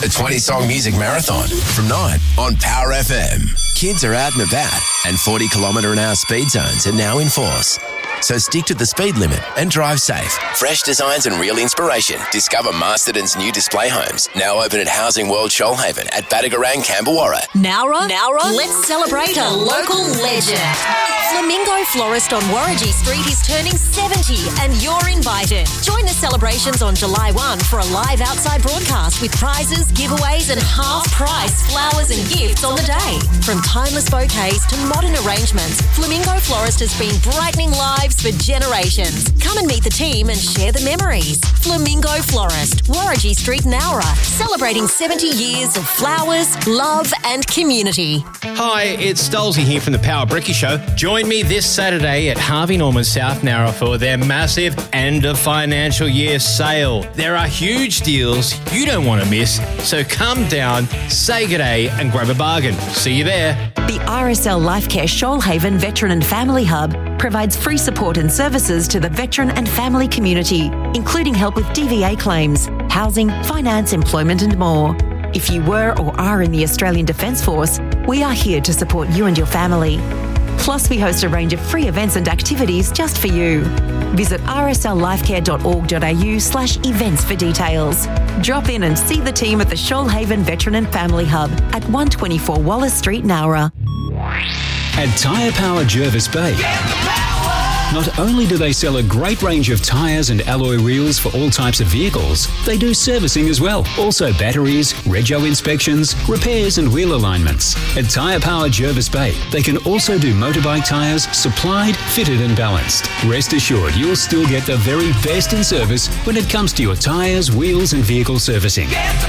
The 20-song music marathon from 9 on Power FM. Kids are out and about, and 40km/h speed zones are now in force. So stick to the speed limit and drive safe. Fresh designs and real inspiration. Discover Masterton's new display homes. Now open at Housing World Shoalhaven at Batagarang, Camberwarra. Nowra, let's celebrate a local legend. Flamingo Florist on Warragee Street is turning 70 and you're invited. Join the celebrations on July 1 for a live outside broadcast with prizes, giveaways and half-price flowers and gifts on the day. From timeless bouquets to modern arrangements, Flamingo Florist has been brightening lives for generations. Come and meet the team and share the memories. Flamingo Florist, Warragee Street, Nowra, celebrating 70 years of flowers, love and community. Hi, it's Stolzy here from the Power Bricky Show. Join me this Saturday at Harvey Norman South Nowra for their massive end of financial year sale. There are huge deals you don't want to miss, so come down, say g'day and grab a bargain. See you there. The RSL Lifecare Shoalhaven Veteran and Family Hub provides free support and services to the veteran and family community, including help with DVA claims, housing, finance, employment and more. If you were or are in the Australian Defence Force, we are here to support you and your family. Plus, we host a range of free events and activities just for you. Visit rslifecare.org.au/events for details. Drop in and see the team at the Shoalhaven Veteran and Family Hub at 124 Wallace Street, Nowra. At Tyre Power Jervis Bay, not only do they sell a great range of tyres and alloy wheels for all types of vehicles, they do servicing as well. Also batteries, rego inspections, repairs and wheel alignments. At Tyre Power Jervis Bay, they can also do motorbike tyres, supplied, fitted and balanced. Rest assured you'll still get the very best in service when it comes to your tyres, wheels and vehicle servicing.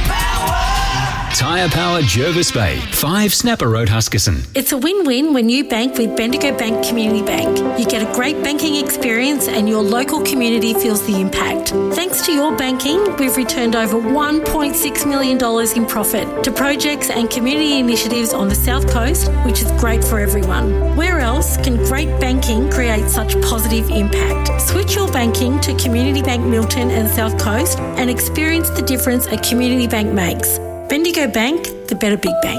Tyre Power Jervis Bay, 5 Snapper Road, Huskisson. It's a win-win when you bank with Bendigo Bank Community Bank. You get a great banking experience and your local community feels the impact. Thanks to your banking, we've returned over $1.6 million in profit to projects and community initiatives on the South Coast, which is great for everyone. Where else can great banking create such positive impact? Switch your banking to Community Bank Milton and South Coast and experience the difference a community bank makes. Bendigo Bank, the better big bank.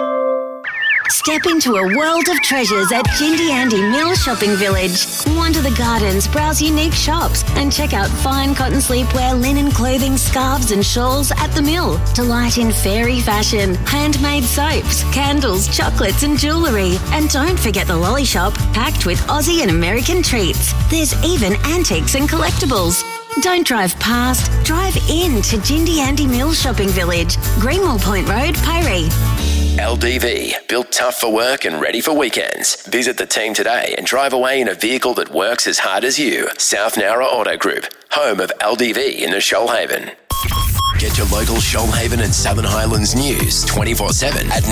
Step into a world of treasures at Jindy Andy Mill Shopping Village. Wander the gardens, browse unique shops and check out fine cotton sleepwear, linen clothing, scarves and shawls at the mill. Delight in fairy fashion, handmade soaps, candles, chocolates and jewellery. And don't forget the lolly shop, packed with Aussie and American treats. There's even antiques and collectibles. Don't drive past, drive in to Jindy Andy Mill Shopping Village, Greenmore Point Road, Piree. LDV, built tough for work and ready for weekends. Visit the team today and drive away in a vehicle that works as hard as you. South Nowra Auto Group, home of LDV in the Shoalhaven. Get your local Shoalhaven and Southern Highlands news 24/7 at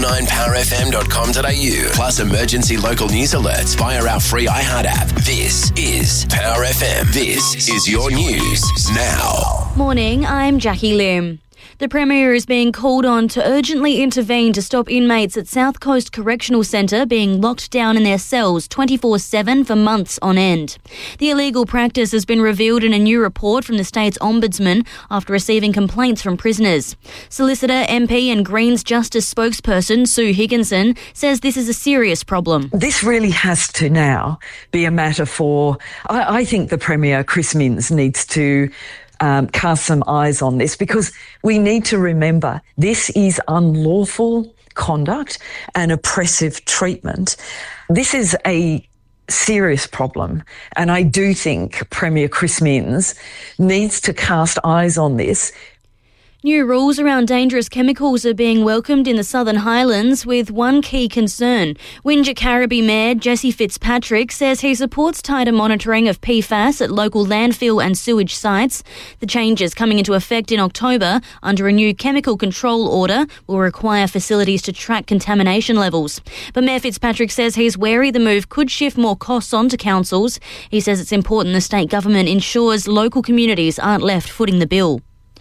949powerfm.com.au. Plus emergency local news alerts via our free iHeart app. This is Power FM. This is your news now. Morning, I'm Jackie Lim. The Premier is being called on to urgently intervene to stop inmates at South Coast Correctional Centre being locked down in their cells 24/7 for months on end. The illegal practice has been revealed in a new report from the state's Ombudsman after receiving complaints from prisoners. Solicitor, MP and Greens Justice spokesperson Sue Higginson says this is a serious problem. This really has to now be a matter for, I think the Premier, Chris Minns, needs to cast some eyes on this, because we need to remember this is unlawful conduct and oppressive treatment. This is a serious problem, and I do think Premier Chris Minns needs to cast eyes on this. New rules around dangerous chemicals are being welcomed in the Southern Highlands, with one key concern. Wingecarribee Mayor Jesse Fitzpatrick says he supports tighter monitoring of PFAS at local landfill and sewage sites. The changes coming into effect in October under a new chemical control order will require facilities to track contamination levels. But Mayor Fitzpatrick says he's wary the move could shift more costs onto councils. He says it's important the state government ensures local communities aren't left footing the bill.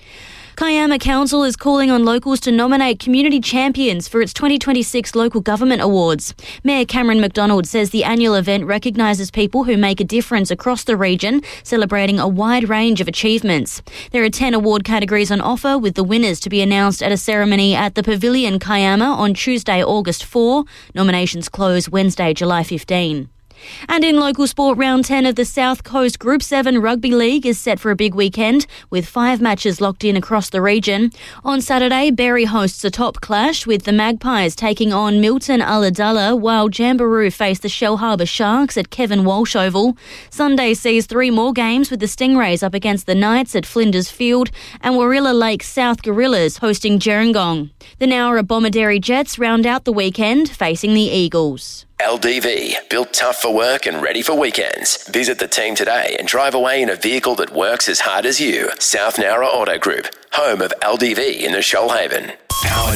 Kiama Council is calling on locals to nominate community champions for its 2026 Local Government Awards. Mayor Cameron McDonald says the annual event recognises people who make a difference across the region, celebrating a wide range of achievements. There are 10 award categories on offer, with the winners to be announced at a ceremony at the Pavilion Kiama on Tuesday, August 4. Nominations close Wednesday, July 15. And in local sport, round 10 of the South Coast Group 7 Rugby League is set for a big weekend, with 5 matches locked in across the region. On Saturday, Berry hosts a top clash, with the Magpies taking on Milton Ulladulla, while Jamboree face the Shellharbour Sharks at Kevin Walsh Oval. Sunday sees 3 more games, with the Stingrays up against the Knights at Flinders Field, and Warilla Lake South Gorillas hosting Gerringong. The Nowra Bomaderry Jets round out the weekend, facing the Eagles. LDV, built tough for work and ready for weekends. Visit the team today and drive away in a vehicle that works as hard as you. South Nowra Auto Group, home of LDV in the Shoalhaven. Power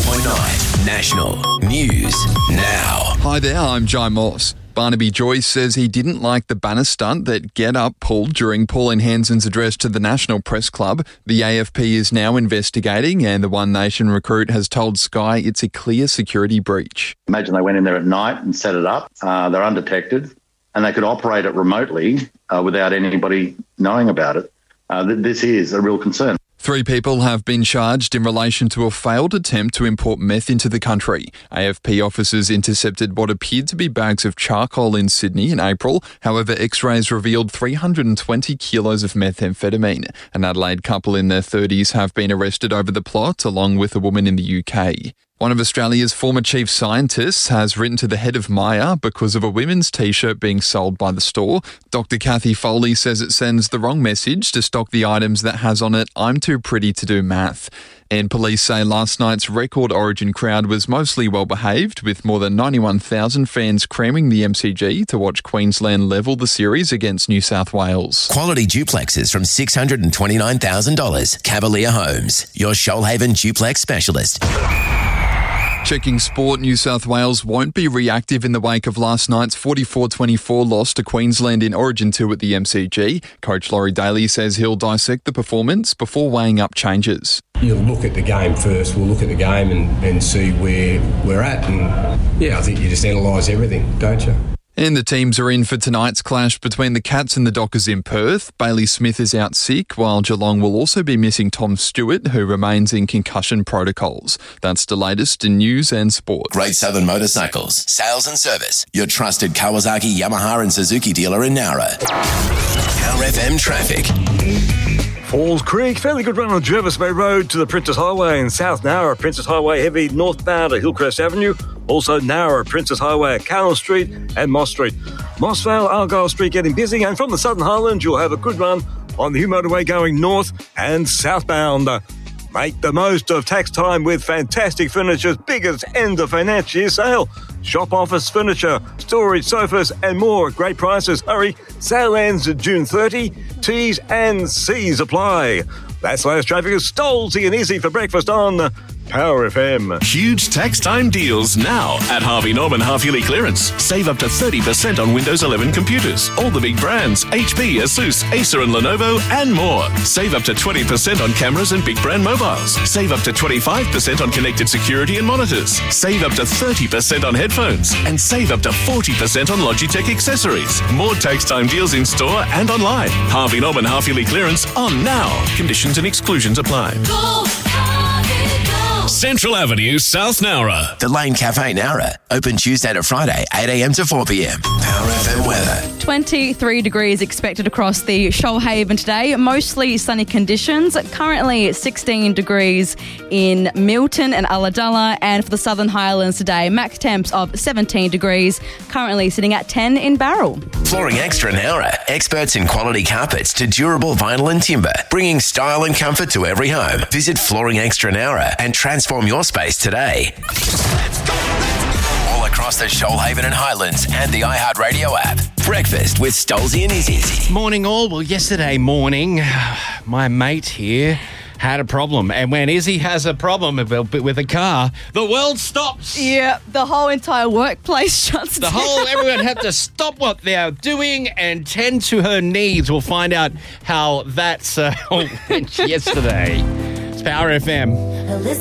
94.9 National News Now. Hi there, I'm Jai Moss. Barnaby Joyce says he didn't like the banner stunt that Get Up pulled during Pauline Hanson's address to the National Press Club. The AFP is now investigating, and the One Nation recruit has told Sky it's a clear security breach. Imagine they went in there at night and set it up. They're undetected, and they could operate it remotely without anybody knowing about it. This is a real concern. 3 people have been charged in relation to a failed attempt to import meth into the country. AFP officers intercepted what appeared to be bags of charcoal in Sydney in April. However, X-rays revealed 320 kilos of methamphetamine. An Adelaide couple in their 30s have been arrested over the plot, along with a woman in the UK. One of Australia's former chief scientists has written to the head of Myer because of a women's T-shirt being sold by the store. Dr. Kathy Foley says it sends the wrong message to stock the items that has on it, "I'm too pretty to do math." And police say last night's record Origin crowd was mostly well behaved, with more than 91,000 fans cramming the MCG to watch Queensland level the series against New South Wales. Quality duplexes from $629,000. Cavalier Homes, your Shoalhaven duplex specialist. Checking sport, New South Wales won't be reactive in the wake of last night's 44-24 loss to Queensland in Origin 2 at the MCG. Coach Laurie Daly says he'll dissect the performance before weighing up changes. You'll look at the game first. We'll look at the game and see where we're at. And yeah, I think you just analyse everything, don't you? And the teams are in for tonight's clash between the Cats and the Dockers in Perth. Bailey Smith is out sick, while Geelong will also be missing Tom Stewart, who remains in concussion protocols. That's the latest in news and sport. Great Southern Motorcycles, sales and service. Your trusted Kawasaki, Yamaha and Suzuki dealer in Nowra. Power FM traffic. Falls Creek, fairly good run on Jervis Bay Road to the Princess Highway in South Nowra. Princess Highway heavy northbound at Hillcrest Avenue. Also Nowra, Princess Highway at Carroll Street and Moss Street. Mossvale, Argyle Street getting busy, and from the Southern Highlands you'll have a good run on the Hugh Motorway going north and southbound. Make the most of tax time with Fantastic Furniture's biggest end of financial year sale. Shop office furniture, storage sofas and more at great prices. Hurry, sale ends June 30. T's and C's apply. That's latest traffic is Stolzy and Easy for breakfast on Power FM. Huge tax time deals now at Harvey Norman Half-Yearly Clearance. Save up to 30% on Windows 11 computers. All the big brands, HP, Asus, Acer and Lenovo and more. Save up to 20% on cameras and big brand mobiles. Save up to 25% on connected security and monitors. Save up to 30% on headphones. And save up to 40% on Logitech accessories. More tax time deals in store and online. Harvey Norman Half-Yearly Clearance on now. Conditions and exclusions apply. Central Avenue, South Nowra. The Lane Cafe Nowra. Open Tuesday to Friday, 8 a.m. to 4 p.m. Power FM weather. 23 degrees expected across the Shoalhaven today. Mostly sunny conditions. Currently 16 degrees in Milton and Ulladulla. And for the Southern Highlands today, max temps of 17 degrees. Currently sitting at 10 in Barrel. Flooring Extra Nowra. Experts in quality carpets to durable vinyl and timber. Bringing style and comfort to every home. Visit Flooring Extra Nowra and transform your space today. All across the Shoalhaven and Highlands and the iHeartRadio app. Breakfast with Stolzy and Izzy. Morning all. Well, yesterday morning, my mate here had a problem. And when Izzy has a problem with a car, the world stops. Yeah, the whole entire workplace shuts down. Everyone had to stop what they're doing and tend to her needs. We'll find out how that's went yesterday. It's Power FM.